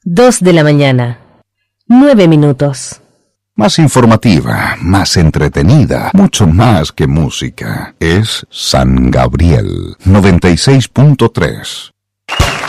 2 de la mañana, 9 minutos. Más informativa, más entretenida, mucho más que música. Es San Gabriel 96.3.